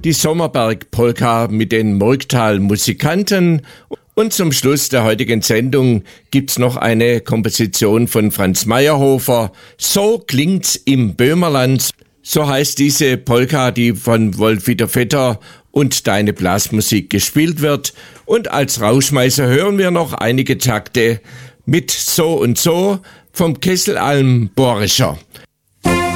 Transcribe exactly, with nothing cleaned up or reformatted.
die Sommerberg-Polka mit den Murgtal-Musikanten. Und zum Schluss der heutigen Sendung gibt's noch eine Komposition von Franz Meyerhofer. So klingt's im Böhmerland. So heißt diese Polka, die von Wolf-Dieter Vetter und Deine Blasmusik gespielt wird. Und als Rauschmeißer hören wir noch einige Takte mit So und So vom Kesselalm Borischer.